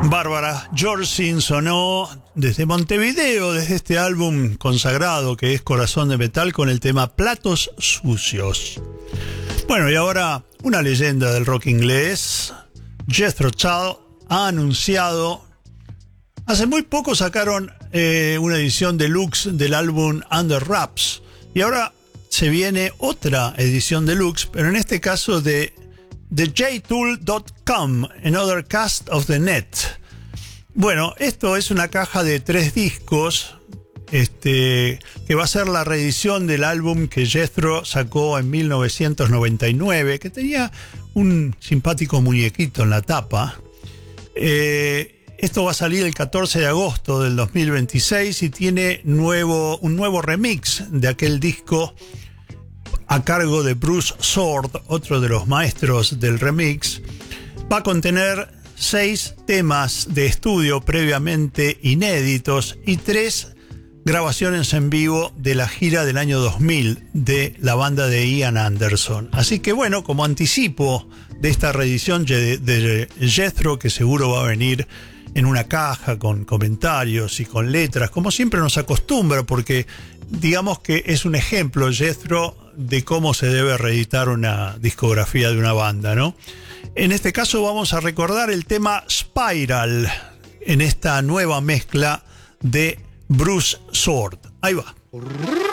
Bárbara Jorsin sonó desde Montevideo, desde este álbum consagrado que es Corazón de Metal, con el tema Platos Sucios. Bueno, y ahora una leyenda del rock inglés, Jethro Tull, ha anunciado, hace muy poco sacaron una edición deluxe del álbum Under Wraps, y ahora se viene otra edición deluxe, pero en este caso de TheJtool.com, Another Cast of the Net. Bueno, esto es una caja de 3 discos, que va a ser la reedición del álbum que Jethro sacó en 1999, que tenía un simpático muñequito en la tapa. Esto va a salir el 14 de agosto del 2026 y tiene un nuevo remix de aquel disco a cargo de Bruce Sword, otro de los maestros del remix. Va a contener 6 temas de estudio previamente inéditos y 3 grabaciones en vivo de la gira del año 2000 de la banda de Ian Anderson. Así que bueno, como anticipo de esta reedición de Jethro, que seguro va a venir en una caja con comentarios y con letras, como siempre nos acostumbra, porque digamos que es un ejemplo Jethro de cómo se debe reeditar una discografía de una banda, ¿no? En este caso vamos a recordar el tema Spiral en esta nueva mezcla de Bruce Sword. Ahí va.